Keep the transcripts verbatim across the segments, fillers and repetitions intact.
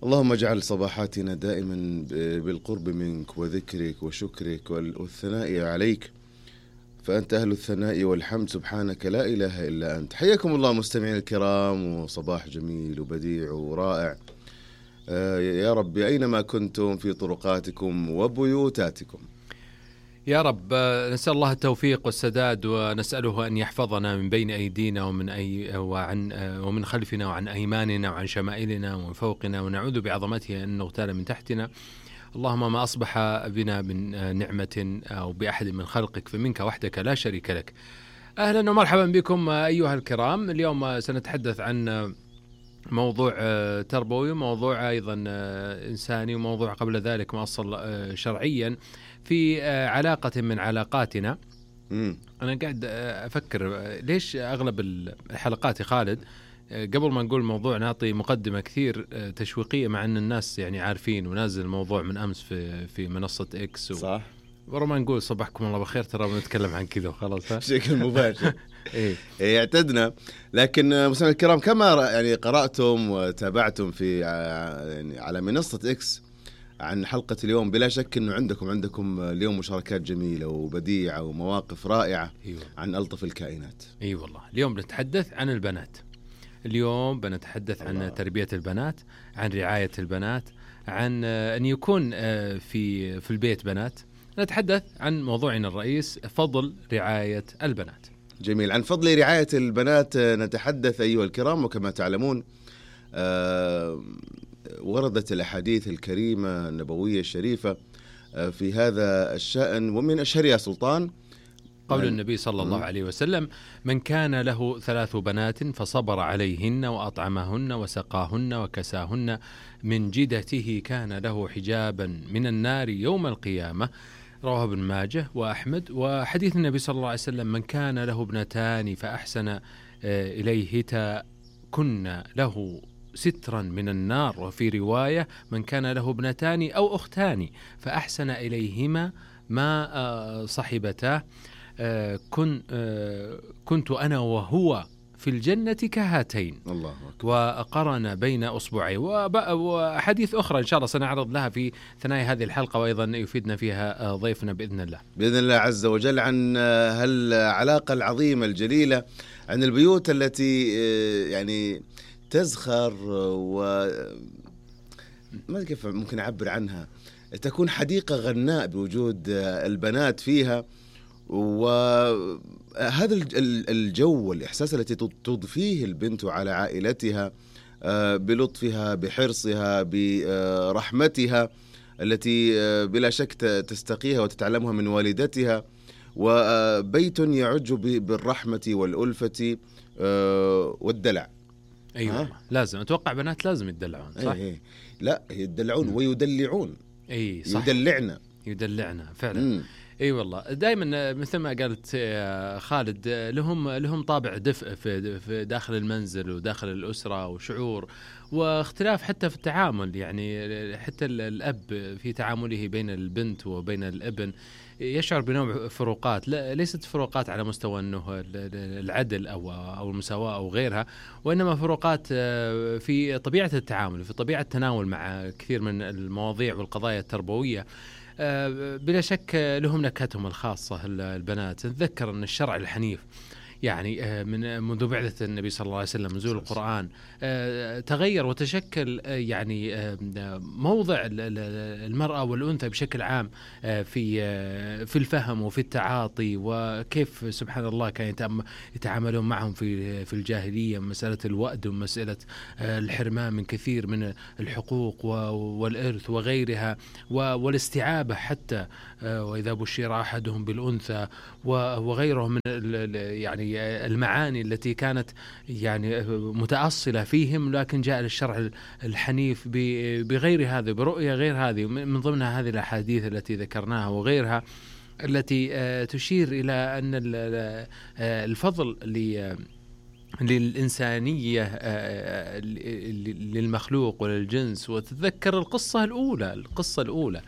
اللهم اجعل صباحاتنا دائما بالقرب منك وذكرك وشكرك والثناء عليك، فأنت أهل الثناء والحمد، سبحانك لا إله إلا أنت. حياكم الله مستمعين الكرام، وصباح جميل وبديع ورائع يا رب أينما كنتم في طرقاتكم وبيوتاتكم. يا رب نسأل الله التوفيق والسداد، ونسأله أن يحفظنا من بين أيدينا ومن أي وعن ومن خلفنا وعن أيماننا وعن شمائلنا ومن فوقنا، ونعوذ بعظمته أن نغتال من تحتنا. اللهم ما أصبح بنا من نعمة أو بأحد من خلقك فمنك وحدك لا شريك لك. أهلا ومرحبا بكم أيها الكرام. اليوم سنتحدث عن موضوع تربوي، موضوع أيضا إنساني، وموضوع قبل ذلك مؤصل شرعيا في علاقة من علاقاتنا. مم. أنا قاعد أفكر ليش أغلب الحلقات يا خالد قبل ما نقول موضوع نعطي مقدمة كثير تشويقية، مع أن الناس يعني عارفين، ونازل الموضوع من أمس في في منصة إكس و... صح. ورا ما نقول صباحكم الله بخير ترى بنتكلم عن كذا وخلاص بشكل مباشر. إيه إيه اعتدنا. لكن مستمعينا الكرام، كما يعني قرأتم وتابعتم في يعني على منصة إكس عن حلقة اليوم، بلا شك أنه عندكم عندكم اليوم مشاركات جميلة وبديعة ومواقف رائعة. أيوة. عن ألطف الكائنات. أي أيوة والله. اليوم نتحدث عن البنات. اليوم بنتحدث الله. عن تربية البنات، عن رعاية البنات، عن أن يكون في في البيت بنات. نتحدث عن موضوعنا الرئيس، فضل رعاية البنات. جميل. عن فضل رعاية البنات نتحدث أيها الكرام، وكما تعلمون آه وردت الأحاديث الكريمة النبوية الشريفة آه في هذا الشأن، ومن أشهرها سلطان قول النبي صلى الله عليه وسلم: من كان له ثلاث بنات فصبر عليهن وأطعمهن وسقاهن وكساهن من جدته كان له حجابا من النار يوم القيامة. رواه ابن ماجه وأحمد. وحديث النبي صلى الله عليه وسلم: من كان له ابنتان فأحسن إليهتا كن له سترا من النار. وفي رواية: من كان له ابنتان أو أختان فأحسن إليهما ما صحبتاه كن كنت أنا وهو في الجنة كهاتين. الله أكبر. وقرن بين أصبعي. وحديث أخرى إن شاء الله سنعرض لها في ثنايا هذه الحلقة، وأيضا يفيدنا فيها ضيفنا بإذن الله بإذن الله عز وجل، عن هالعلاقة العظيمة الجليلة، عن البيوت التي يعني تزخر، وما كيف ممكن أعبر عنها، تكون حديقة غناء بوجود البنات فيها. وهذا الجو والإحساس التي تضفيه البنت على عائلتها بلطفها، بحرصها، برحمتها التي بلا شك تستقيها وتتعلمها من والدتها، وبيت يعج بالرحمة والألفة والدلع. أيوة. لازم أتوقع بنات لازم يدلعون، صح؟ أيه. لا، يدلعون ويدلعون. أي صح. يدلعنا يدلعنا فعلا. مم. اي أيوة والله. دائما مثل ما قالت خالد، لهم لهم طابع دفء في في داخل المنزل وداخل الأسرة، وشعور واختلاف حتى في التعامل. يعني حتى الأب في تعامله بين البنت وبين الابن يشعر بنوع فروقات، لا ليست فروقات على مستوى انه العدل او او المساواة او غيرها، وانما فروقات في طبيعة التعامل، في طبيعة التناول مع كثير من المواضيع والقضايا التربوية. بلا شك لهم نكهتهم الخاصة البنات. نتذكر أن الشرع الحنيف يعني من منذ بعثة النبي صلى الله عليه وسلم نزول القرآن تغير وتشكل يعني موضع المرأة والأنثى بشكل عام في في الفهم وفي التعاطي، وكيف سبحان الله كان يتعاملون معهم في في الجاهلية، مسألة الوأد ومسألة الحرمان من كثير من الحقوق والإرث وغيرها، والاستعابة حتى، وإذا بشر أحدهم بالأنثى وغيره من يعني المعاني التي كانت يعني متأصلة فيهم، لكن جاء الشرع الحنيف بغير هذا، برؤية غير هذه، من ضمنها هذه الأحاديث التي ذكرناها وغيرها التي تشير إلى أن الفضل للإنسانية للمخلوق وللجنس. وتتذكر القصة الأولى القصة الأولى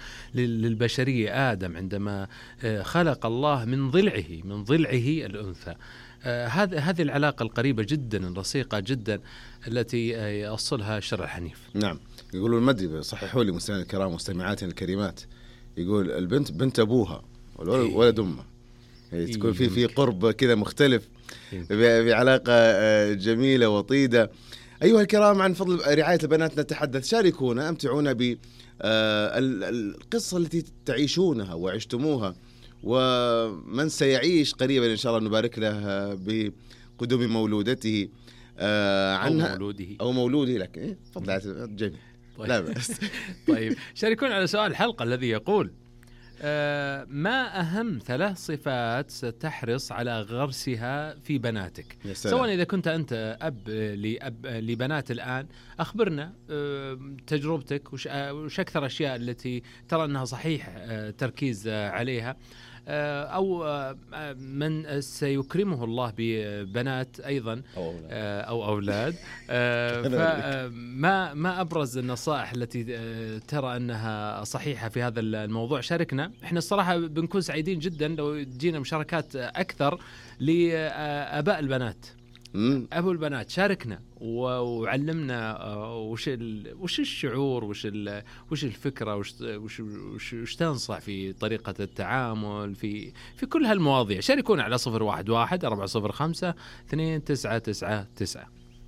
للبشرية، آدم عندما خلق الله من ضلعه من ضلعه الأنثى، هذه هذه العلاقة القريبة جدا الرصيقة جدا التي يأصلها الشرع الحنيف. نعم. يقولون المدري صححوا لي مستمعين الكرام مستمعاتنا الكريمات، يقول البنت بنت أبوها والولد ولد أمها، تكون في في قرب كذا مختلف، بعلاقة جميلة وطيدة. أيها الكرام، عن فضل رعاية البنات نتحدث. شاركونا، أمتعونا بالقصة التي تعيشونها وعشتموها، ومن سيعيش قريبا إن شاء الله نبارك له بقدوم مولودته عنها أو مولوده أو مولوده لك. إيه؟ تفضل جميل. طيب. لا بأس. طيب، شاركونا على سؤال الحلقة الذي يقول آه ما أهم ثلاث صفات ستحرص على غرسها في بناتك؟ سواء إذا كنت أنت أب لأب لبنات الآن، أخبرنا آه تجربتك، وش, آه وش أكثر أشياء التي ترى أنها صحيح آه تركيز آه عليها، آه أو آه من سيكرمه الله ببنات أيضا آه أو أولاد، آه فما ما أبرز النصائح التي آه ترى أنها صحيحة في هذا الموضوع؟ شاركنا. احنا الصراحة بنكون سعيدين جدا لو جينا مشاركات أكثر لآباء البنات. أبو البنات شاركنا وعلمنا وش وش الشعور، وش وش الفكرة، وش وش وش, وش تنصح في طريقة التعامل في في كل هالمواضيع. شاركونا على صفر واحد واحد أربعة صفر خمسة اثنين تسعة تسعة تسعة.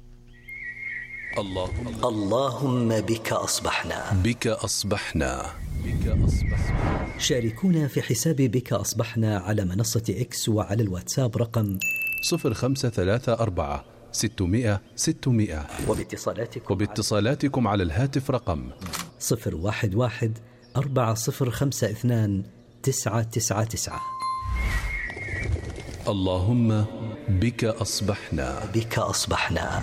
اللهم اللهم بك أصبحنا بك أصبحنا بك أصبحنا. شاركونا في حساب بك أصبحنا على منصة إكس وعلى الواتساب رقم صفر خمسة ثلاثة أربعة ستمائة ستمائة، وباتصالاتكم وباتصالاتكم على الهاتف رقم صفر واحد واحد أربعة صفر خمسة اثنان تسعة تسعة تسعة. اللهم بك أصبحنا بك أصبحنا.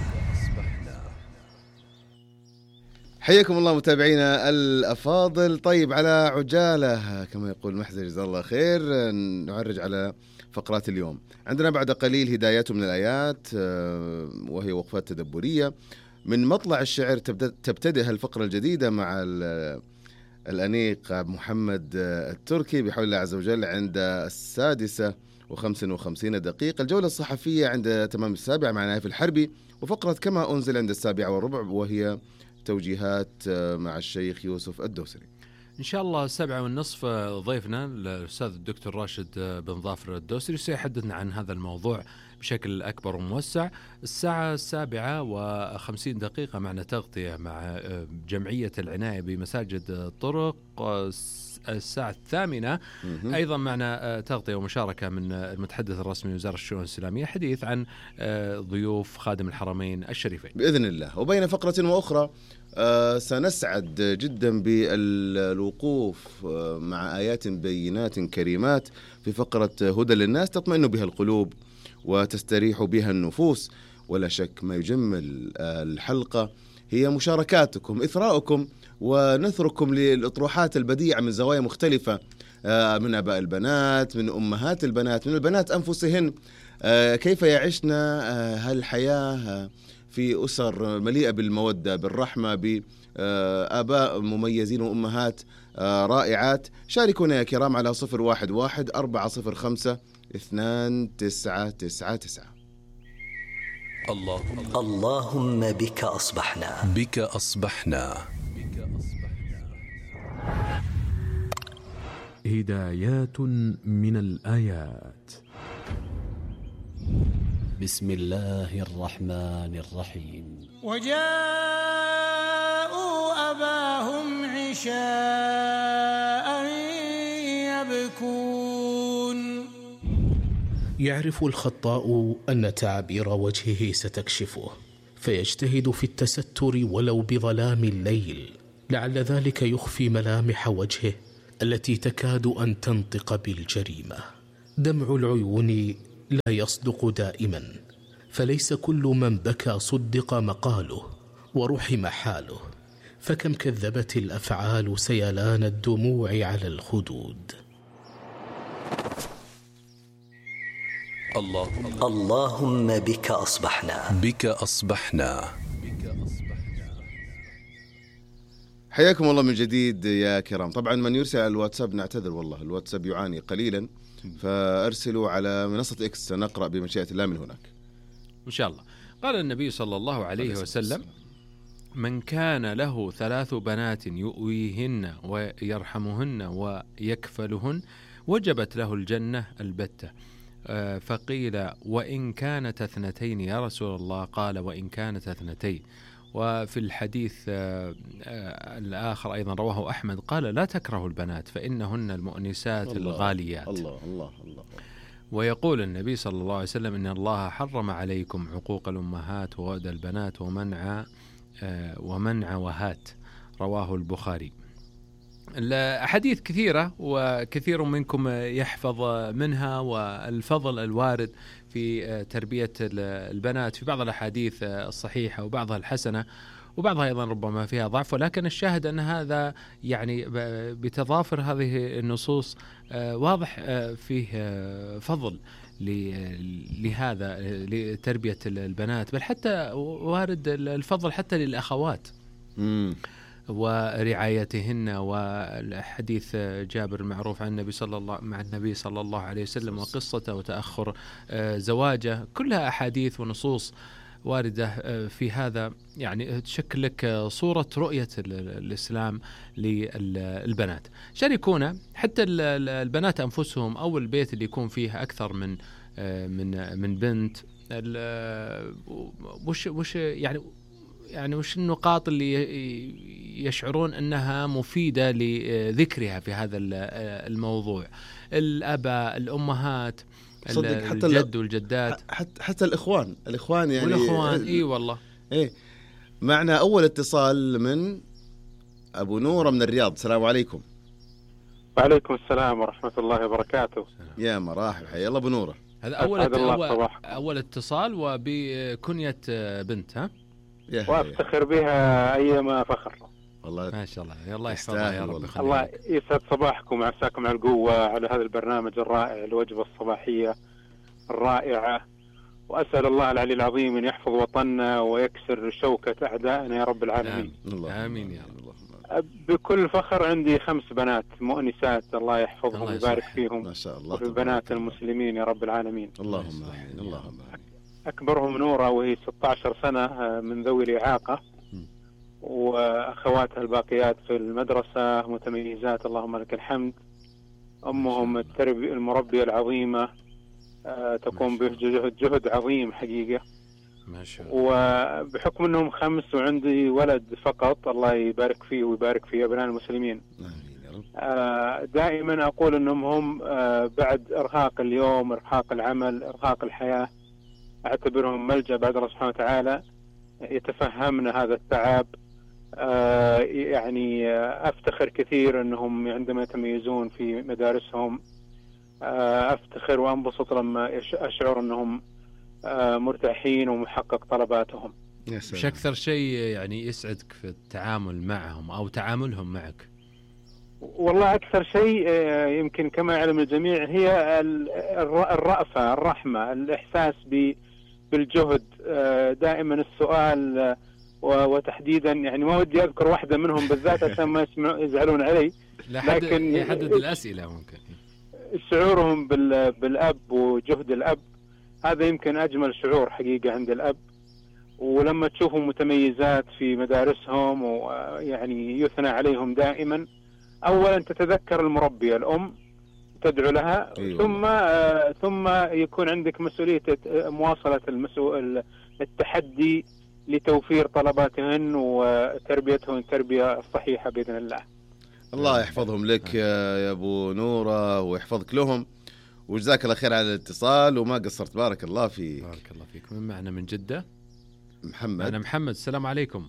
حياكم الله متابعينا الأفاضل. طيب، على عجالة كما يقول محزن جزاه الله خير، نعرج على فقرات اليوم. عندنا بعد قليل هدايات من الآيات، وهي وقفات تدبرية. من مطلع الشعر تبتدئ الفقرة الجديدة مع الأنيق محمد التركي بحول الله عز وجل عند السادسة وخمس وخمسين دقيقة. الجولة الصحفية عند تمام السابعة مع نايف الحربي، وفقرة كما أنزل عند السابعة والربع، وهي توجيهات مع الشيخ يوسف الدوسري. إن شاء الله السبعة والنصف ضيفنا الأستاذ الدكتور راشد بن ظافر الدوسري سيحدثنا عن هذا الموضوع بشكل أكبر وموسع. الساعة السابعة وخمسين دقيقة معنا تغطية مع جمعية العناية بمساجد الطرق. الساعة الثامنة أيضا معنا تغطية ومشاركة من المتحدث الرسمي وزارة الشؤون الإسلامية، حديث عن ضيوف خادم الحرمين الشريفين بإذن الله. وبين فقرة وأخرى آه سنسعد جدا بالوقوف آه مع آيات بينات كريمات في فقرة هدى للناس تطمئن بها القلوب وتستريح بها النفوس. ولا شك ما يجمل آه الحلقة هي مشاركاتكم، إثراءكم ونثركم للأطروحات البديعة من زوايا مختلفة، آه من أباء البنات، من أمهات البنات، من البنات أنفسهن، آه كيف يعيشنا آه هالحياة في أسر مليئة بالمودة بالرحمة، بآباء مميزين وأمهات رائعات. شاركونا يا كرام على صفر واحد واحد أربعة صفر خمسة اثنان تسعة تسعة تسعة. اللهم اللهم بك أصبحنا بك أصبحنا. هدايات من الآيات. بسم الله الرحمن الرحيم. وجاءوا أباهم عشاء يبكون. يعرف الخطاء أن تعابير وجهه ستكشفه، فيجتهد في التستر ولو بظلام الليل، لعل ذلك يخفي ملامح وجهه التي تكاد أن تنطق بالجريمة. دمع العيون لا يصدق دائما، فليس كل من بكى صدق مقاله ورحم حاله، فكم كذبت الأفعال سيلان الدموع على الخدود. اللهم اللهم بك أصبحنا بك أصبحنا. حياكم الله من جديد يا كرام. طبعا من يرسل على الواتساب نعتذر، والله الواتساب يعاني قليلا فأرسلوا على منصة إكس سنقرأ بمشيئة الله من هناك إن شاء الله. قال النبي صلى الله عليه وسلم: من كان له ثلاث بنات يؤويهن ويرحمهن ويكفلهن وجبت له الجنة البتة. فقيل: وإن كانت اثنتين يا رسول الله؟ قال: وإن كانت اثنتين. وفي الحديث الآخر أيضا رواه أحمد قال: لا تكرهوا البنات فإنهن المؤنسات الله الغاليات. الله الله الله. ويقول النبي صلى الله عليه وسلم: إن الله حرم عليكم عقوق الأمهات ووأد البنات ومنع ومنع وهات. رواه البخاري. الأحاديث كثيرة وكثير منكم يحفظ منها، والفضل الوارد في تربية البنات في بعض الأحاديث الصحيحة وبعضها الحسنة وبعضها أيضا ربما فيها ضعف، ولكن الشاهد أن هذا يعني بتضافر هذه النصوص واضح فيه فضل لهذا لتربية البنات، بل حتى وارد الفضل حتى للأخوات مم. ورعايتهن. والحديث جابر المعروف عن النبي صلى الله مع النبي صلى الله عليه وسلم وقصته وتأخر زواجه، كلها أحاديث ونصوص واردة في هذا، يعني تشكل لك صورة رؤية الإسلام للبنات. شاركونا حتى البنات أنفسهم أو البيت اللي يكون فيه أكثر من من من بنت، وش وش يعني يعني وش النقاط اللي يشعرون أنها مفيدة لذكرها في هذا الموضوع؟ الأباء، الأمهات، الجد والجدات، حتى حتى الإخوان الإخوان يعني والإخوان. إيه والله. إيه معنا أول اتصال من أبو نورة من الرياض. السلام عليكم. وعليكم السلام ورحمة الله وبركاته. يا مرحبا، حيا الله أبو نورة. هذا أول أول, أول اتصال وبكنية بنت. ها وافتخر بها أيما فخر. والله ما شاء الله، الله يحفظها يا رب. الله يسعد صباحكم وعساكم على القوة على هذا البرنامج الرائع، الوجبة الصباحية الرائعة، وأسأل الله العلي العظيم أن يحفظ وطننا ويكسر شوكة أعدائنا يا رب العالمين. آمين, آمين يا رب. بكل فخر عندي خمس بنات مؤنسات، الله يحفظهم ويبارك فيهم. ما شاء الله. وفي البنات المسلمين يا رب العالمين. اللهم آمين. اللهم آمين. أكبرهم نورة وهي ستة عشر سنة من ذوي الإعاقة، وأخواتها الباقيات في المدرسة متميزات اللهم لك الحمد. أمهم التربية المربية العظيمة تقوم بجهد جهد عظيم حقيقة. ما شاء الله. وبحكم أنهم خمس وعندي ولد فقط، الله يبارك فيه ويبارك في أبناء المسلمين. دائما أقول أنهم هم بعد إرهاق اليوم، إرهاق العمل، إرهاق الحياة، أعتبرهم ملجأ بعد الله سبحانه وتعالى، يتفهمن هذا التعب. آه يعني آه أفتخر كثير أنهم عندما يتميزون في مدارسهم، آه أفتخر وأنبسط لما أشعر أنهم آه مرتاحين ومحقق طلباتهم. مش أكثر شيء يعني يسعدك في التعامل معهم أو تعاملهم معك؟ والله أكثر شيء آه يمكن كما يعلم الجميع هي الرأفة، الرحمة، الإحساس بالجهد. آه دائما السؤال وتحديدا يعني ما ودي أذكر واحدة منهم بالذات عشان ما يزعلون علي، لكن يحدد الأسئلة ممكن. شعورهم بالأب وجهد الأب هذا يمكن أجمل شعور حقيقة عند الأب. ولما تشوفهم متميزات في مدارسهم ويعني يثنى عليهم دائما، أولا تتذكر المربية الأم تدعو لها. أيوة. ثم آه ثم يكون عندك مسؤولية مواصلة المسؤول التحدي لتوفير طلباتهن وتربيتهن التربية الصحيحة بإذن الله. الله يحفظهم لك يا أبو نورة ويحفظك لهم، وجزاك الله خير على الاتصال وما قصرت. بارك الله فيك. بارك الله فيك. من معنا من جدة؟ محمد. أنا محمد. السلام عليكم.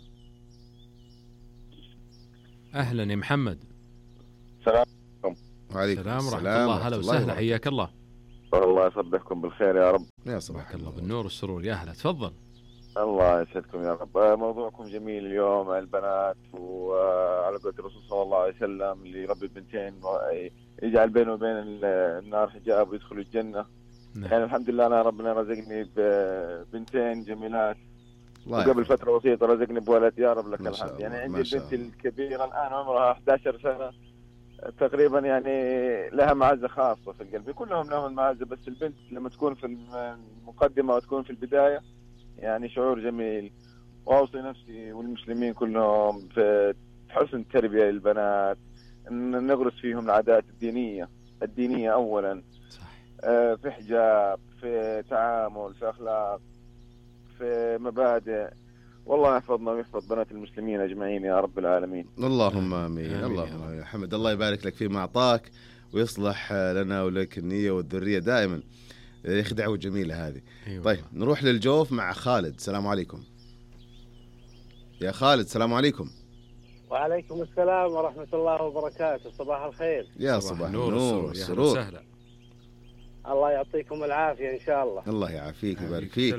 أهلا يا محمد. السلام عليكم. وعليكم السلام ورحمة الله. هلا وسهلا، حياك الله. الله يصبحكم بالخير يا رب. يا صباح الله بالنور والسرور. يا هلا، تفضل. الله يسعدكم يا رب. موضوعكم جميل اليوم، البنات، وعلى قول الرسول صلى الله عليه وسلم اللي يربي بنتين يجعل بينه وبين النار حجاب ويدخل الجنة. نعم. يعني الحمد لله أنا ربنا رزقني ببنتين جميلات، وقبل فترة بسيطة رزقني بولد، يا رب لك الحمد. يعني عندي البنت الكبيرة الآن عمرها أحد عشر سنة، تقريبا يعني لها معزة خاصة في القلب. كلهم لهم المعزة، بس البنت لما تكون في المقدمة وتكون في البداية يعني شعور جميل. وأوصي نفسي والمسلمين كلهم في حسن التربية للبنات، أن نغرس فيهم العادات الدينية الدينية أولا، آه في حجاب، في تعامل، في أخلاق، في مبادئ. والله يحفظنا ويحفظ بنات المسلمين أجمعين يا رب العالمين. اللهم آمين. اللهم يا حمد، الله يبارك لك فيما أعطاك ويصلح لنا ولك النية والذرية دائما. يا أخي دعوة جميلة هذه. أيوة. طيب نروح للجوف مع خالد. السلام عليكم يا خالد. السلام عليكم. وعليكم السلام ورحمة الله وبركاته. صباح الخير. يا صباح النور والسرور. الله يعطيكم العافية إن شاء الله. الله يعافيك ويبارك فيك.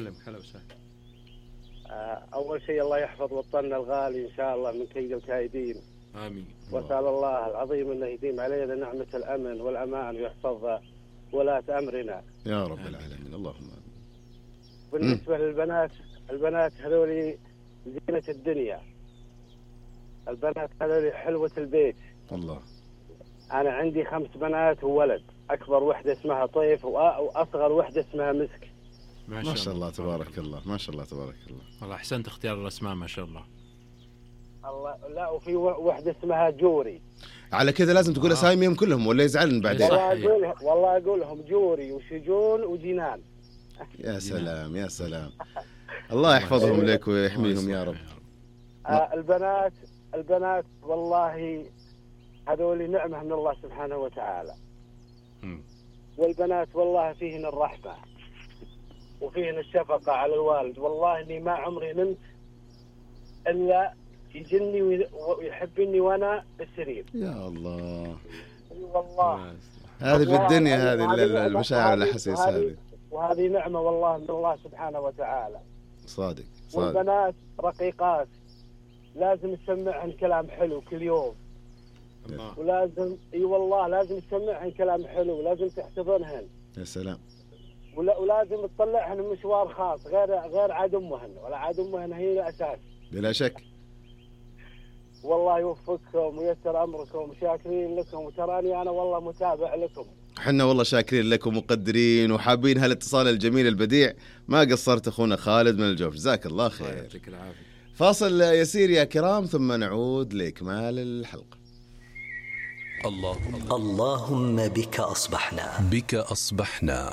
أول شيء الله يحفظ وطننا الغالي إن شاء الله من كيد الكائدين. آمين. وأسأل الله العظيم أنه يديم علينا نعمة الأمن والأمان ويحفظ ولاة أمرنا يا رب العالمين. اللهم آمين. بالنسبة م. للبنات، البنات هذولي زينة الدنيا، البنات هذولي حلوة البيت. الله. أنا عندي خمس بنات وولد، أكبر وحدة اسمها طيف وأصغر وحدة اسمها مسك. ما شاء, ما شاء الله تبارك الله. ما شاء الله تبارك الله. والله أحسنت اختيار الأسماء ما شاء الله. الله. لا وفي وحدة اسمها جوري. على كذا لازم تقول آه. أساميهم كلهم ولا يزعلن بعدين؟ والله أقول والله أقولهم جوري وشجون وجنان. يا سلام يا سلام. الله يحفظهم لك ويحميهم يا رب. آه البنات البنات والله هذول نعمة من الله سبحانه وتعالى. م. والبنات والله فيهن الرحمة وفيهن الشفقة على الوالد. والله إني ما عمري نمت إلا يجني ويحبني وأنا بالسرير. يا الله. والله. هذه في الدنيا هذه المشاعر الأحاسيس هذه. وهذه نعمة والله من الله سبحانه وتعالى. صادق. صادق. والبنات رقيقات، لازم تسمعهن كلام حلو كل يوم. الله. ولازم اي والله لازم تسمعهن كلام حلو، لازم تحتضنهن. يا سلام. ولا ولازم تطلعهن مشوار خاص غير غير عاد امهن، ولا عاد امهن هي الاساس. بلا شك. والله يوفقكم ويسر امركم، شاكرين لكم، وتراني انا والله متابع لكم. حنا والله شاكرين لكم ومقدرين وحابين هالاتصال الجميل البديع. ما قصرت اخونا خالد من الجوف، جزاك الله خير. الله يعطيك العافية. فاصل يسير يا كرام ثم نعود لإكمال الحلقة. اللهم اللهم بك أصبحنا بك أصبحنا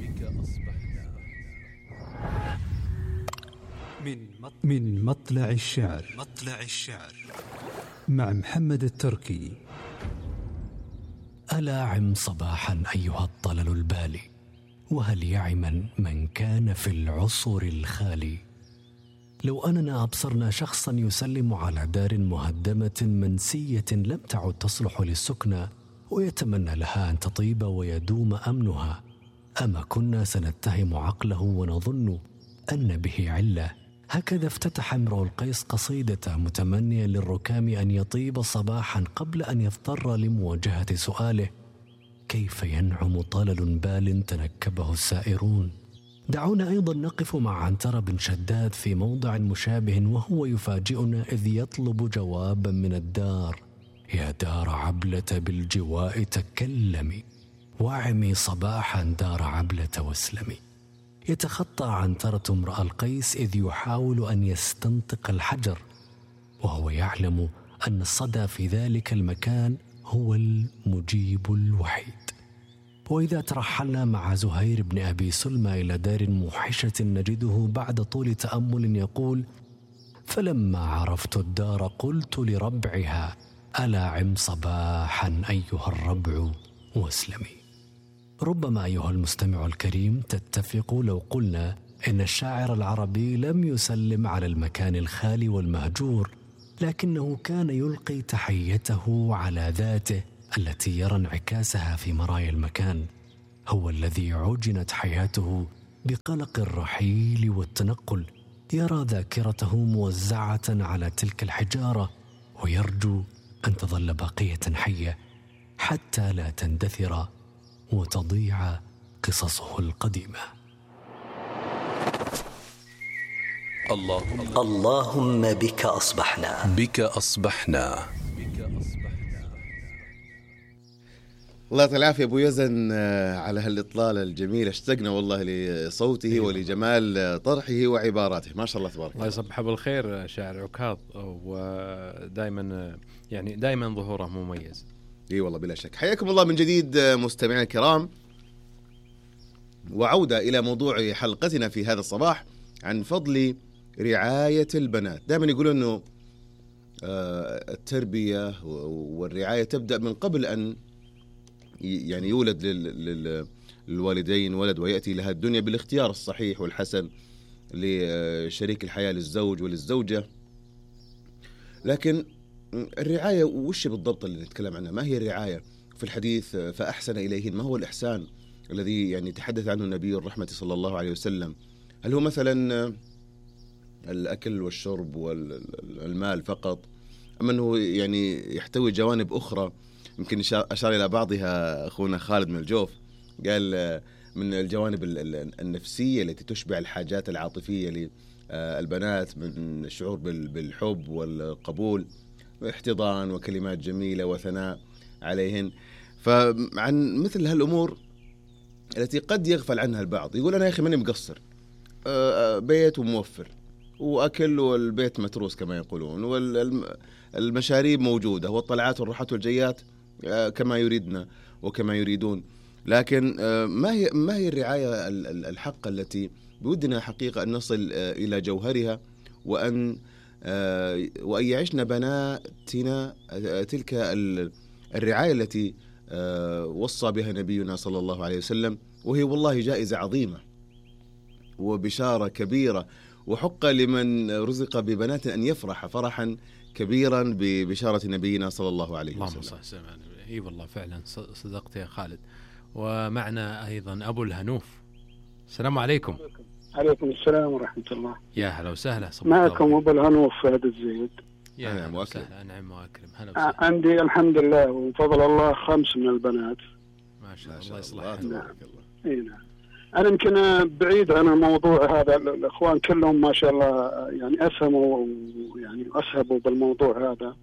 من من مطلع الشعر مطلع الشعر مع محمد التركي. ألا عم صباحا أيها الطلل البالي، وهل يعمن من كان في العصر الخالي. لو أننا أبصرنا شخصا يسلم على دار مهدمة منسية لم تعد تصلح للسكنى ويتمنى لها أن تطيب ويدوم أمنها، أما كنا سنتهم عقله ونظن أن به علة. هكذا افتتح امرؤ القيس قصيدة متمنيا للركام أن يطيب صباحا قبل أن يضطر لمواجهة سؤاله: كيف ينعم طلل بال تنكبه السائرون. دعونا أيضا نقف مع عنترة بن شداد في موضع مشابه وهو يفاجئنا إذ يطلب جوابا من الدار: يا دار عبلة بالجواء تكلمي، واعمي صباحا دار عبلة واسلمي. يتخطى عنترة امرأ القيس إذ يحاول أن يستنطق الحجر، وهو يعلم أن الصدى في ذلك المكان هو المجيب الوحيد. وإذا ترحلنا مع زهير بن أبي سلمى إلى دار موحشة نجده بعد طول تأمل يقول: فلما عرفت الدار قلت لربعها: ألا عم صباحا أيها الربع واسلمي. ربما أيها المستمع الكريم تتفق لو قلنا إن الشاعر العربي لم يسلم على المكان الخالي والمهجور، لكنه كان يلقي تحيته على ذاته التي يرى انعكاسها في مرايا المكان. هو الذي عجنت حياته بقلق الرحيل والتنقل، يرى ذاكرته موزعة على تلك الحجارة ويرجو أن تظل باقية حية حتى لا تندثر وتضيع قصصه القديمة. اللهم اللهم بك أصبحنا بك أصبحنا الله يعطيه العافية أبو يزن على هالإطلالة الجميلة. اشتقنا والله لصوته ولجمال طرحه وعباراته، ما شاء الله تبارك الله. يصبح بالخير شاعر عكاظ، ودائما يعني دائما ظهوره مميز. اي والله بلا شك. حياكم الله من جديد مستمعينا الكرام، وعودة إلى موضوع حلقتنا في هذا الصباح عن فضل رعاية البنات. دائما يقولون أنه التربية والرعاية تبدأ من قبل أن يعني يولد للوالدين ولد ويأتي لها الدنيا بالاختيار الصحيح والحسن لشريك الحياة للزوج وللزوجة. لكن الرعاية وش بالضبط اللي نتكلم عنها؟ ما هي الرعاية في الحديث؟ فأحسن إليهن، ما هو الإحسان الذي يعني تحدث عنه النبي الرحمة صلى الله عليه وسلم؟ هل هو مثلا الأكل والشرب والمال فقط، أم أنه يعني يحتوي جوانب أخرى؟ يمكن أشار إلى بعضها أخونا خالد من الجوف، قال من الجوانب النفسية التي تشبع الحاجات العاطفية للبنات، من الشعور بالحب والقبول واحتضان وكلمات جميلة وثناء عليهن. فعن مثل هالأمور التي قد يغفل عنها البعض، يقول أنا يا أخي ماني مقصر، بيت وموفر وأكل والبيت متروس كما يقولون، والمشاريب موجودة والطلعات والراحات والجيات كما يريدنا وكما يريدون. لكن ما هي ما هي الرعاية الحقة التي بودنا حقيقة أن نصل إلى جوهرها، وأن وأن يعيشن بناتنا تلك الرعاية التي وصى بها نبينا صلى الله عليه وسلم، وهي والله جائزة عظيمة وبشارة كبيرة، وحق لمن رزق ببنات أن يفرح فرحا كبيرا ببشارة نبينا صلى الله عليه وسلم. اللهم صل وسلم. اي والله فعلا صدقت يا خالد. ومعنا أيضا أبو الهنوف. السلام عليكم. عليكم السلام ورحمة الله. يا هلا وسهلا. معكم أبو الهنوف فهد الزيد. يا هلا وسهلا. نعم وأكرم. هلا وسهلا. عندي الحمد لله وفضل الله خمس من البنات. ما شاء الله. الله يصلحك. نعم. اي نعم. أنا يمكن بعيد عن الموضوع هذا، الإخوان كلهم ما شاء الله يعني أسهموا يعني أسهبوا بالموضوع هذا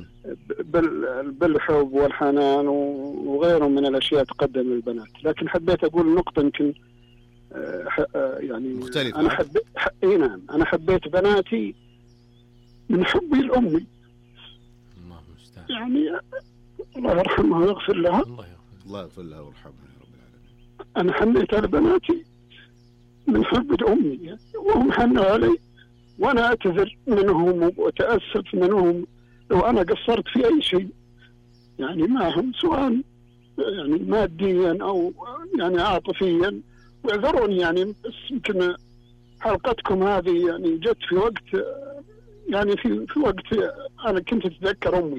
بالحب والحنان وغيره من الأشياء تقدم للبنات. لكن حبيت أقول نقطة يمكن يعني مختلفة. أنا حبيت إيه نعم أنا حبيت بناتي من حبي لأمي. الله المستعان. يعني الله يرحمها ويغفر لها. الله يغفر لها ويرحمها يا رب العالمين. أنا حنيت على بناتي من حب أمي وهم حنوا علي، وأنا أعتذر منهم وأتأسف منهم لو أنا قصرت في أي شيء يعني معهم، سواء يعني ماديا أو يعني عاطفيا، واعذروني يعني. بس يمكن حلقتكم هذه يعني جت في وقت يعني في في وقت أنا كنت أتذكر أمي،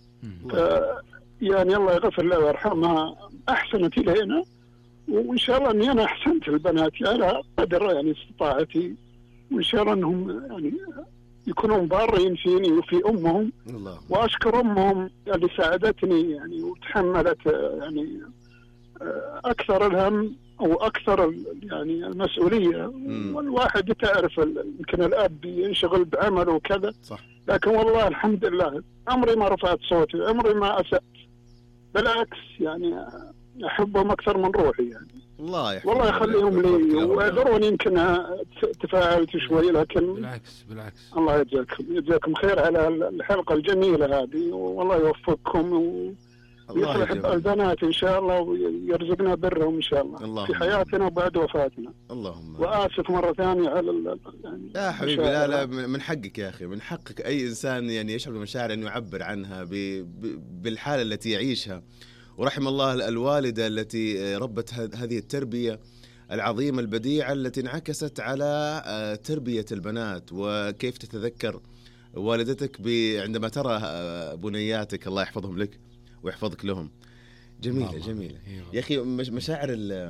يعني الله يغفر لها ويرحمها أحسنت إلينا، وإن شاء الله أني أنا أحسنت البنات على قدر يعني استطاعتي، وإن شاء الله أنهم يعني يكونون بارين فيني وفي أمهم. الله. وأشكر أمهم اللي ساعدتني يعني وتحملت يعني أكثر الهم أو أكثر يعني المسؤولية. مم. والواحد تعرف يمكن الأب ينشغل بعمله وكذا، صح. لكن والله الحمد لله عمري ما رفعت صوتي، عمري ما أسأت، بالعكس يعني أحبهم أكثر من روحي يعني. الله يحفظهم والله يخليهم لي، واعذروني يمكن تفاعلت شوي، لكن بالعكس بالعكس. الله يجزاكم يجزاكم خير على الحلقة الجميلة هذه، والله يوفقكم ويصلح البنات إن شاء الله ويرزقنا برهم إن شاء الله, الله في حياتنا وبعد وفاتنا. اللهم. وآسف مرة ثانية على يعني. لا حبيبي، لا لا من حقك يا أخي، من حقك أي إنسان يعني يشعر بمشاعر أنه يعبر عنها بالحالة التي يعيشها. ورحم الله الوالدة التي ربت هذه التربية العظيمة البديعة التي انعكست على تربية البنات. وكيف تتذكر والدتك عندما ترى بنياتك، الله يحفظهم لك ويحفظك لهم. جميلة جميلة يا أخي. مشاعر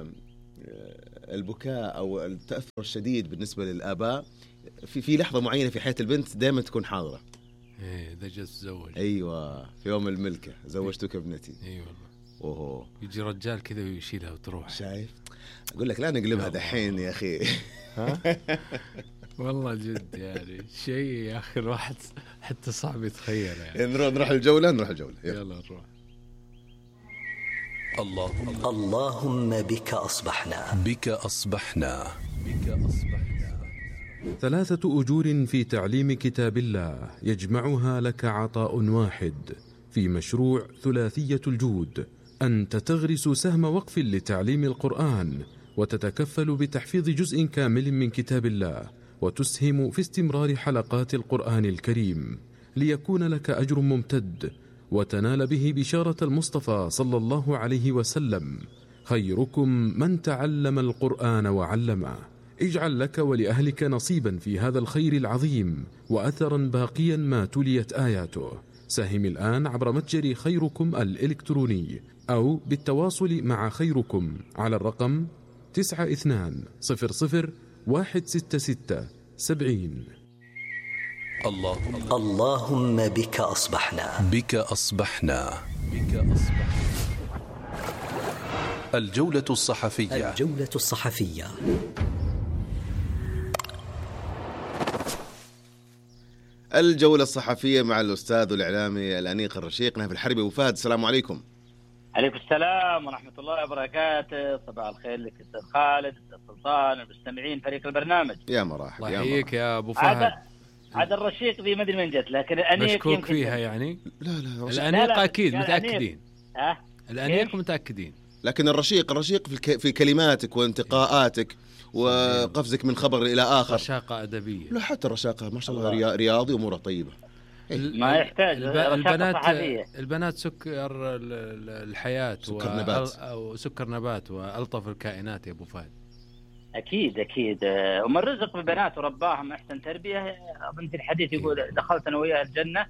البكاء أو التأثر الشديد بالنسبة للآباء في في لحظة معينة في حياة البنت دائما تكون حاضرة. إيه إذا جت تزوج. أيوة في يوم الملكة زوجتك ابنتي. أيوة والله. أوه. يجي رجال كذا ويشيلها وتروح. شايف؟ أقول لك لا نقلبها دحين يا أخي. ها؟ والله جد يعني شيء يا أخي الواحد حتى صعب يتخيل يعني. نروح نروح الجولة نروح الجولة يلا, يلا نروح. اللهم اللهم بك أصبحنا بك أصبحنا بك أصبحنا. ثلاثة أجور في تعليم كتاب الله يجمعها لك عطاء واحد في مشروع ثلاثية الجود. أنت تغرس سهم وقف لتعليم القرآن وتتكفل بتحفيظ جزء كامل من كتاب الله، وتسهم في استمرار حلقات القرآن الكريم ليكون لك أجر ممتد وتنال به بشارة المصطفى صلى الله عليه وسلم: خيركم من تعلم القرآن وعلمه. اجعل لك ولأهلك نصيبا في هذا الخير العظيم وأثرا باقيا ما تليت آياته. ساهم الآن عبر متجر خيركم الإلكتروني أو بالتواصل مع خيركم على الرقم تسعة اثنان صفر صفر واحد ستة ستة سبعين. اللهم اللهم بك أصبحنا بك أصبحنا بك أصبحنا. الجولة الصحفية الجولة الصحفية. الجولة الصحفية مع الأستاذ والإعلامي الأنيق الرشيق نهف الحربي. أبو فهد، السلام عليكم. عليكم السلام ورحمة الله وبركاته. صباح الخير لك أستاذ خالد، أستاذ سلطان، المستمعين، فريق البرنامج. يا مرحبا. الله يحييك يا أبو فهد. عاد الرشيق ذي ما ادري من جت، لكن الأنيق مشكوك فيها يعني. لا لا الأنيق لا لا أكيد متأكدين. أه؟ الأنيق متأكدين. لكن الرشيق الرشيق في, الك... في كلماتك وانتقاءاتك وقفزك من خبر إلى آخر. رشاقة أدبية. لا حتى الرشاقة ما شاء الله رياضي وأموره طيبة. ما يحتاج الب... البنات صحفية. البنات سكر الحياة سكر و... نبات أو سكر نبات وألطف الكائنات يا أبو فهد. أكيد أكيد. ومن رزق ببنات ورباهم أحسن تربية. أظن في الحديث يقول دخلت أنا وياها الجنة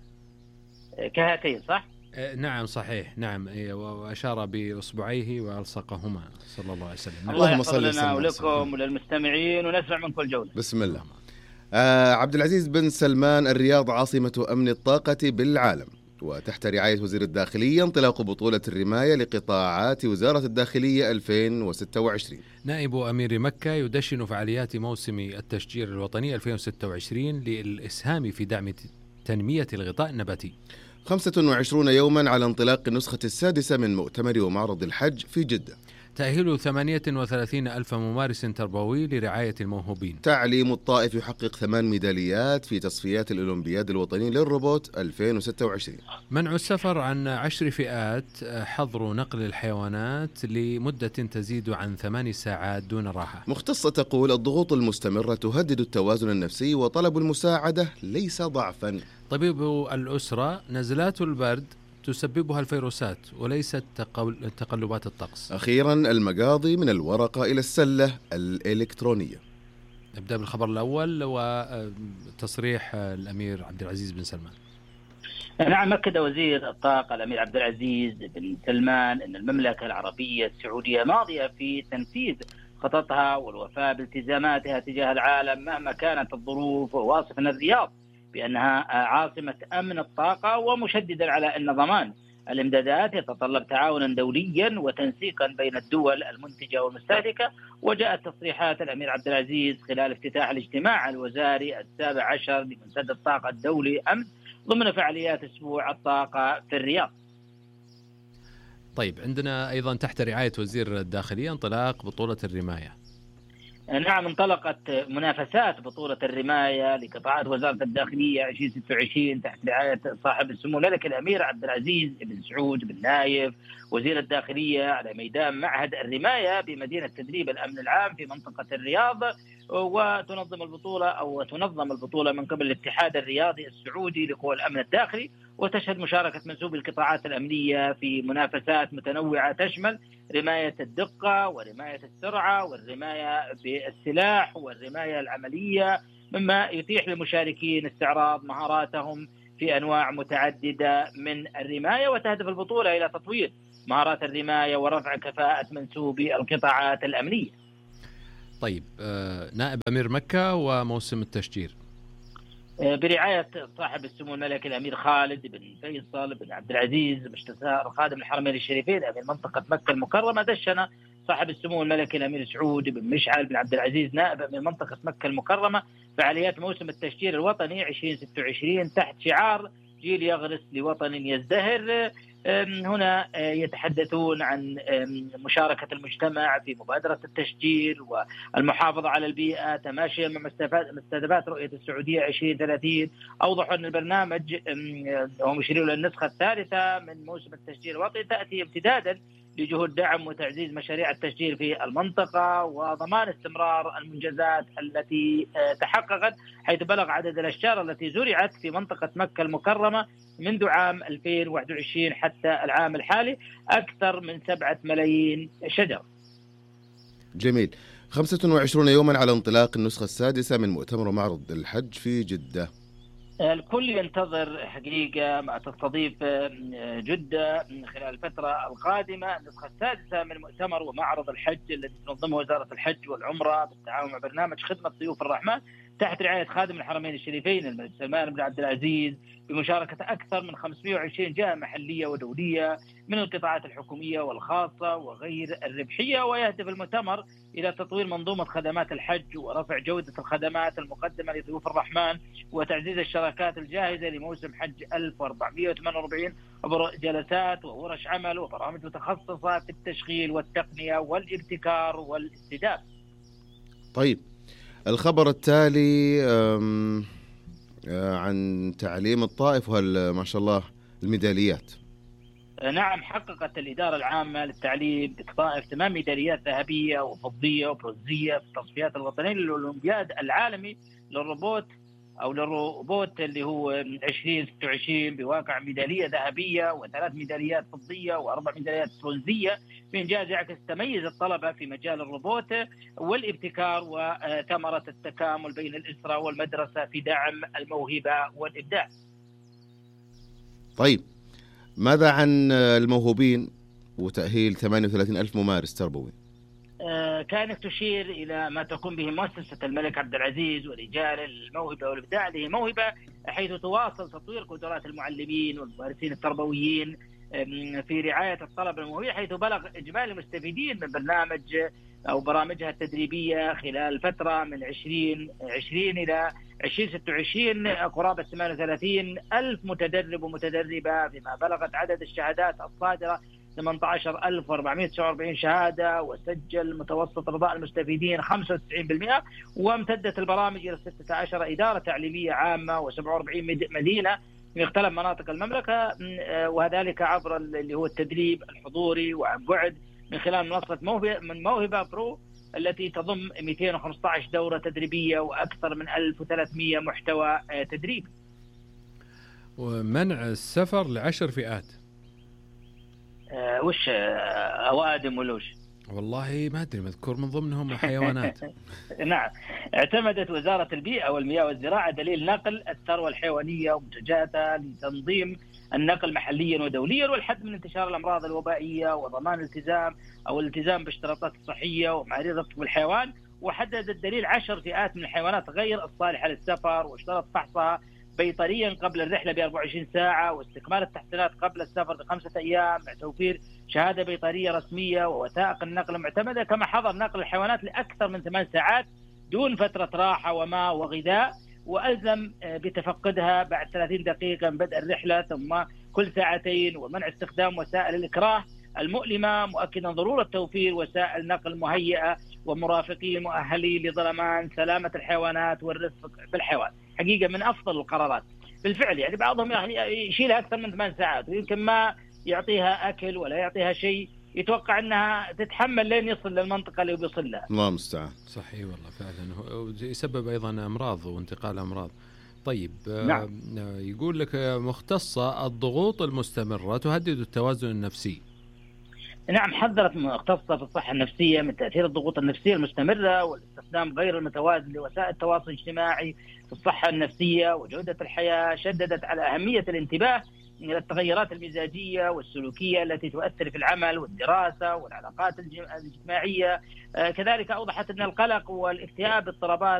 كهاتين، صح؟ نعم صحيح، نعم. وأشار بإصبعيه وألصقهما صلى الله عليه وسلم. اللهم صل لنا ولكم وللمستمعين ونسمع من كل جولة. بسم الله. آه عبد العزيز بن سلمان: الرياض عاصمة أمن الطاقة بالعالم. وتحت رعاية وزير الداخلية انطلاق بطولة الرماية لقطاعات وزارة الداخلية ألفين وستة وعشرين. نائب أمير مكة يدشن فعاليات موسم التشجير الوطني ألفين وستة وعشرين للإسهام في دعم تنمية الغطاء النباتي. خمسة وعشرون يوما على انطلاق النسخة السادسة من مؤتمر ومعرض الحج في جدة. تأهيل ثمانية وثلاثين ألف ممارس تربوي لرعاية الموهوبين. تعليم الطائف يحقق ثمان ميداليات في تصفيات الأولمبياد الوطني للروبوت ألفين وستة وعشرين. منع السفر عن عشر فئات، حظر نقل الحيوانات لمدة تزيد عن ثمان ساعات دون راحة. مختصة تقول: الضغوط المستمرة تهدد التوازن النفسي وطلب المساعدة ليس ضعفا. طبيب الأسرة: نزلات البرد تسببها الفيروسات وليست تقلبات الطقس. أخيرا المقاضي من الورقة إلى السلة الإلكترونية. نبدأ بالخبر الأول وتصريح الأمير عبد العزيز بن سلمان. نعم، أكد وزير الطاقة الأمير عبد العزيز بن سلمان أن المملكة العربية السعودية ماضية في تنفيذ خططها والوفاء بالتزاماتها تجاه العالم مهما كانت الظروف، وواصفا الرياض بأنها عاصمة أمن الطاقة، ومشددا على أن ضمان الإمدادات يتطلب تعاونا دوليا وتنسيقا بين الدول المنتجة والمستهلكة. وجاءت تصريحات الأمير عبد العزيز خلال افتتاح الاجتماع الوزاري السابع عشر لمنتدى الطاقة الدولي أمس ضمن فعاليات أسبوع الطاقة في الرياض. طيب، عندنا أيضا تحت رعاية وزير الداخلية انطلاق بطولة الرماية. نعم، انطلقت منافسات بطولة الرماية لقطاعات وزارة الداخلية ألفين وستة وعشرين تحت رعاية صاحب السمو الملكي الأمير عبد العزيز بن سعود بن نايف وزير الداخلية على ميدان معهد الرماية بمدينة تدريب الأمن العام في منطقة الرياض. وتنظم البطولة أو تنظم البطولة من قبل الاتحاد الرياضي السعودي لقوى الأمن الداخلي، وتشهد مشاركة منسوبي القطاعات الأمنية في منافسات متنوعة تشمل رماية الدقة ورماية السرعة والرماية بالسلاح والرماية العملية، مما يتيح للمشاركين استعراض مهاراتهم في أنواع متعددة من الرماية. وتهدف البطولة إلى تطوير مهارات الرماية ورفع كفاءة منسوبي القطاعات الأمنية. طيب، نائب أمير مكة وموسم التشجير برعاية صاحب السمو الملكي الأمير خالد بن فيصل بن عبد العزيز مستشار خادم الحرمين الشريفين أمير منطقة مكة المكرمة، دشن صاحب السمو الملكي الأمير سعود بن مشعل بن عبد العزيز نائب أمير منطقة مكة المكرمة فعاليات موسم التشجير الوطني ألفين وستة وعشرين تحت شعار جيل يغرس لوطن يزدهر. هنا يتحدثون عن مشاركة المجتمع في مبادرة التشجير والمحافظة على البيئة تماشيا مع مستهدفات رؤية السعودية عشرين ثلاثين. أوضحوا أن البرنامج وهم يشيرون للنسخة الثالثة من موسم التشجير الوطني تأتي امتدادا لجهود دعم وتعزيز مشاريع التشجير في المنطقة وضمان استمرار المنجزات التي تحققت، حيث بلغ عدد الأشجار التي زرعت في منطقة مكة المكرمة منذ عام ألفين وواحد وعشرين حتى العام الحالي أكثر من سبعة ملايين شجرة. جميل. خمسة وعشرين يوما على انطلاق النسخة السادسة من مؤتمر ومعرض الحج في جدة. الكل ينتظر حقيقة ما تستضيف جدة خلال الفترة القادمة النسخة السادسة من مؤتمر ومعرض الحج الذي تنظمه وزارة الحج والعمرة بالتعاون مع برنامج خدمة ضيوف الرحمن تحت رعاية خادم الحرمين الشريفين الملك سلمان بن عبد العزيز، بمشاركة أكثر من خمسمائة وعشرين جهة محلية ودولية من القطاعات الحكومية والخاصة وغير الربحية. ويهدف المؤتمر إلى تطوير منظومة خدمات الحج ورفع جودة الخدمات المقدمة لضيوف الرحمن وتعزيز الشراكات الجاهزة لموسم حج ألف وأربعمائة وثمانية وأربعين عبر جلسات وورش عمل وبرامج متخصصة في التشغيل والتقنية والابتكار والاستدامة. طيب، الخبر التالي عن تعليم الطائف وهل شاء الله الميداليات. نعم، حققت الإدارة العامة للتعليم بالطائف ثمان ميداليات ذهبية وفضية وبرونزية في التصفيات الوطنية للأولمبياد العالمي للروبوت أو للروبوت اللي هو عشرين ستة وعشرين بواقع ميدالية ذهبية وثلاث ميداليات فضية وأربع ميداليات برونزية، بإنجاز يعكس تميز الطلبة في مجال الروبوت والابتكار وثمرة التكامل بين الأسرة والمدرسة في دعم الموهبة والإبداع. طيب، ماذا عن الموهوبين وتأهيل ثمانية وثلاثين ألف ممارس تربوي؟ كانت تشير إلى ما تقوم به مؤسسة الملك عبد العزيز ورجال الموهبة والإبداع هذه موهبة، حيث تواصل تطوير قدرات المعلمين والممارسين التربويين في رعاية الطلبة الموهوبين، حيث بلغ إجمالي المستفيدين من برنامج أو برامجها التدريبية خلال فترة من عشرين عشرين إلى عشرين ستة وعشرين قرابة ثمانية وثلاثين ألف متدرب ومتدربة، بما بلغت عدد الشهادات الصادرة ثمانية عشر ألف وأربعمائة وتسعة وأربعين شهادة، وسجل متوسط رضاء المستفيدين خمسة وتسعين بالمئة، وامتدت البرامج إلى ستة عشر إدارة تعليمية عامة وسبعة وأربعين مدينة في مختلف مناطق المملكة، وذلك عبر اللي هو التدريب الحضوري وعن بعد من خلال منصة موهبة من موهبة برو التي تضم مئتين وخمسة عشر دورة تدريبية وأكثر من ألف وثلاثمائة محتوى تدريبي. ومنع السفر لعشر فئات. أه وش أوادم ولوش؟ والله ما أدري، مذكور من ضمنهم حيوانات. نعم، اعتمدت وزارة البيئة والمياه والزراعة دليل نقل الثروة الحيوانية ومنتجاتها لتنظيم النقل محليا ودوليا والحد من انتشار الأمراض الوبائية وضمان الالتزام أو الالتزام بالاشتراطات الصحية ومعايير الرفق بالحيوان. وحدد الدليل عشر فئات من الحيوانات غير الصالحة للسفر، واشترط فحصها بيطريا قبل الرحلة ب أربعة وعشرين ساعة واستكمال التحسينات قبل السفر بخمسة أيام مع توفير شهادة بيطرية رسمية ووثائق النقل المعتمدة، كما حظر نقل الحيوانات لأكثر من ثمان ساعات دون فترة راحة وماء وغذاء، وألزم بتفقدها بعد ثلاثين دقيقة من بدء الرحلة ثم كل ساعتين، ومنع استخدام وسائل الإكراه المؤلمة، مؤكدا ضرورة توفير وسائل نقل مهيئة ومرافقين مؤهلين لضمان سلامة الحيوانات والرفق بالحيوان. حقيقة من أفضل القرارات بالفعل، يعني بعضهم يشيلها أكثر من ثمان ساعات ويمكن ما يعطيها أكل ولا يعطيها شيء، يتوقع أنها تتحمل لين يصل للمنطقة اللي بيصل لها. الله المستعان. صحيح والله فعلا، يسبب أيضا أمراض وانتقال أمراض. طيب، نعم. يقول لك مختصة الضغوط المستمرة تهدد التوازن النفسي. نعم، حذرت مختصة في الصحة النفسية من تأثير الضغوط النفسية المستمرة والاستخدام غير المتوازن لوسائل التواصل الاجتماعي في الصحة النفسية وجودة الحياة. شددت على أهمية الانتباه إلى التغيرات المزاجية والسلوكية التي تؤثر في العمل والدراسة والعلاقات الاجتماعية. كذلك أوضحت أن القلق والاكتئاب اضطرابات